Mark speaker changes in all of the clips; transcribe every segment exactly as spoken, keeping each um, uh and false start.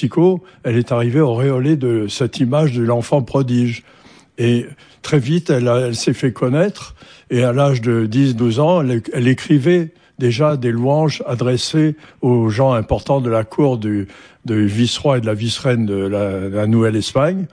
Speaker 1: Mexico, elle est arrivée auréolée de cette image de l'enfant prodige. Et très vite, elle, a, elle s'est fait connaître, et à l'âge de dix douze ans, elle, elle écrivait déjà des louanges adressées aux gens importants de la cour du, du vice-roi et de la vice-reine de la, de la Nouvelle-Espagne.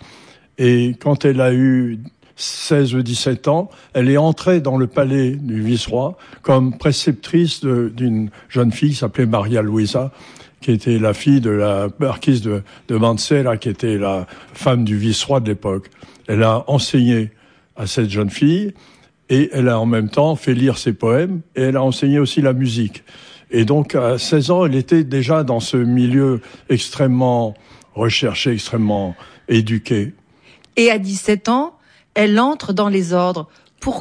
Speaker 1: Et quand elle a eu seize ou dix-sept ans, elle est entrée dans le palais du vice-roi comme préceptrice de, d'une jeune fille qui s'appelait Maria Luisa, qui était la fille de la marquise de, de Mancera, qui était la femme du vice-roi de l'époque. Elle a enseigné à cette jeune fille, et elle a en même temps fait lire ses poèmes, et elle a enseigné aussi la musique. Et donc, à seize ans, elle était déjà dans ce milieu extrêmement recherché, extrêmement éduqué.
Speaker 2: Et à dix-sept ans, elle entre dans les ordres. Pourquoi ?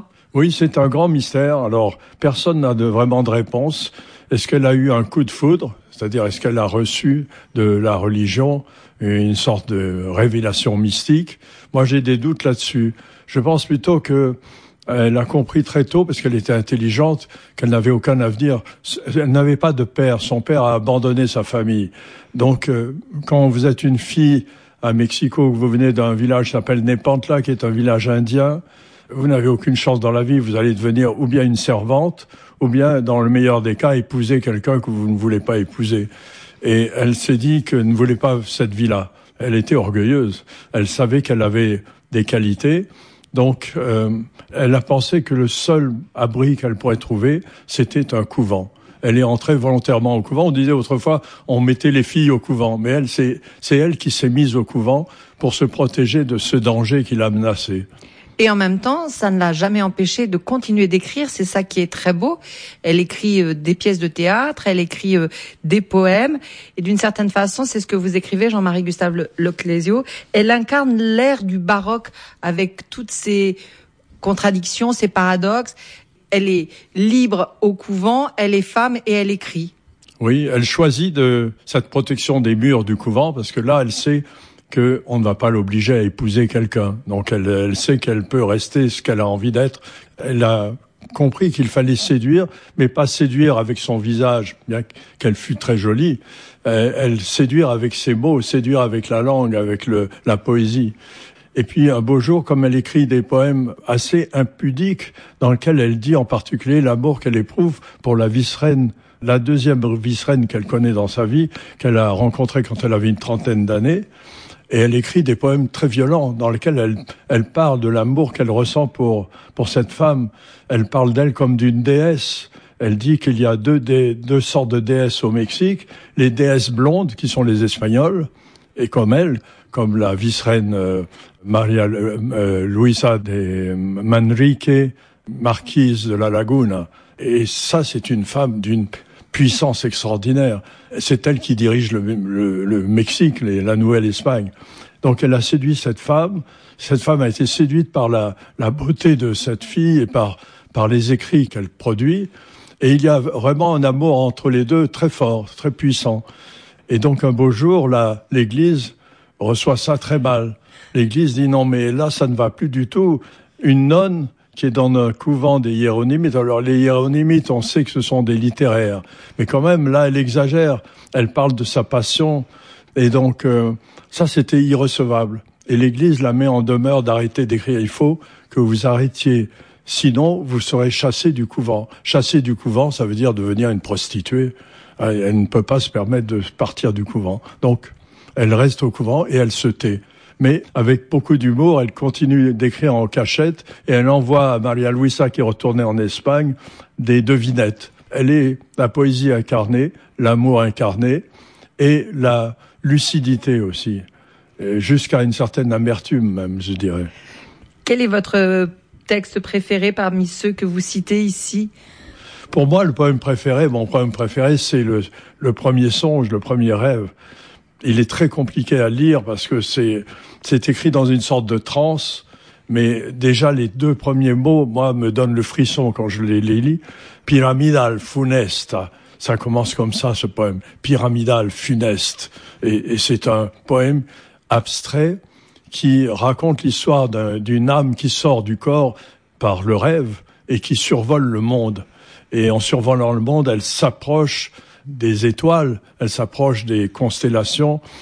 Speaker 1: Oui, c'est un grand mystère. Alors, personne n'a de, vraiment de réponse. Est-ce qu'elle a eu un coup de foudre ? C'est-à-dire, est-ce qu'elle a reçu de la religion une sorte de révélation mystique ? Moi, j'ai des doutes là-dessus. Je pense plutôt que elle a compris très tôt, parce qu'elle était intelligente, qu'elle n'avait aucun avenir. Elle n'avait pas de père. Son père a abandonné sa famille. Donc, euh, quand vous êtes une fille à Mexico, que vous venez d'un village qui s'appelle Nepantla, qui est un village indien, vous n'avez aucune chance dans la vie. Vous allez devenir ou bien une servante, ou bien, dans le meilleur des cas, épouser quelqu'un que vous ne voulez pas épouser. Et elle s'est dit qu'elle ne voulait pas cette vie-là. Elle était orgueilleuse. Elle savait qu'elle avait des qualités. Donc, euh, elle a pensé que le seul abri qu'elle pourrait trouver, c'était un couvent. Elle est entrée volontairement au couvent. On disait autrefois, on mettait les filles au couvent. Mais elle, c'est, c'est elle qui s'est mise au couvent pour se protéger de ce danger qui l'a menacée.
Speaker 2: Et en même temps, ça ne l'a jamais empêchée de continuer d'écrire. C'est ça qui est très beau. Elle écrit euh, des pièces de théâtre, elle écrit euh, des poèmes. Et d'une certaine façon, c'est ce que vous écrivez, Jean-Marie Gustave Leclésio. Elle incarne l'ère du baroque avec toutes ses contradictions, ses paradoxes. Elle est libre au couvent, elle est femme et elle écrit.
Speaker 1: Oui, elle choisit de cette protection des murs du couvent parce que là, elle sait qu'on ne va pas l'obliger à épouser quelqu'un. Donc elle, elle sait qu'elle peut rester ce qu'elle a envie d'être. Elle a compris qu'il fallait séduire, mais pas séduire avec son visage, bien qu'elle fût très jolie. Elle, elle séduire avec ses mots, séduire avec la langue, avec le, la poésie. Et puis un beau jour, comme elle écrit des poèmes assez impudiques, dans lesquels elle dit en particulier l'amour qu'elle éprouve pour la vice-reine, la deuxième vice-reine qu'elle connaît dans sa vie, qu'elle a rencontrée quand elle avait une trentaine d'années. Et elle écrit des poèmes très violents dans lesquels elle, elle parle de l'amour qu'elle ressent pour, pour cette femme. Elle parle d'elle comme d'une déesse. Elle dit qu'il y a deux, dé, deux sortes de déesses au Mexique. Les déesses blondes, qui sont les Espagnols, et comme elle, comme la vice-reine euh, Maria euh, Luisa de Manrique, marquise de la Laguna. Et ça, c'est une femme d'une puissance extraordinaire. C'est elle qui dirige le, le, le Mexique, les, la Nouvelle-Espagne. Donc elle a séduit cette femme. Cette femme a été séduite par la, la beauté de cette fille et par, par les écrits qu'elle produit. Et il y a vraiment un amour entre les deux très fort, très puissant. Et donc un beau jour, la, l'Église reçoit ça très mal. L'Église dit non, mais là, ça ne va plus du tout. Une nonne qui est dans un couvent des hiéronymites. Alors les hiéronymites, on sait que ce sont des littéraires. Mais quand même, là, elle exagère. Elle parle de sa passion. Et donc, euh, ça, c'était irrecevable. Et l'Église la met en demeure d'arrêter d'écrire. Il faut que vous arrêtiez. Sinon, vous serez chassé du couvent. Chasser du couvent, ça veut dire devenir une prostituée. Elle ne peut pas se permettre de partir du couvent. Donc, elle reste au couvent et elle se tait. Mais avec beaucoup d'humour, elle continue d'écrire en cachette et elle envoie à Maria Luisa, qui est retournée en Espagne, des devinettes. Elle est la poésie incarnée, l'amour incarné et la lucidité aussi, jusqu'à une certaine amertume même, je dirais.
Speaker 2: Quel est votre texte préféré parmi ceux que vous citez ici ?
Speaker 1: Pour moi, le poème préféré, mon poème préféré, c'est le, le premier songe, le premier rêve. Il est très compliqué à lire parce que c'est, c'est écrit dans une sorte de transe, mais déjà les deux premiers mots, moi, me donnent le frisson quand je les, les lis. Pyramidal, funesta. Ça commence comme ça, ce poème. Pyramidal, funeste. Et, et c'est un poème abstrait qui raconte l'histoire d'un, d'une âme qui sort du corps par le rêve et qui survole le monde. Et en survolant le monde, elle s'approche des étoiles, elle s'approche des constellations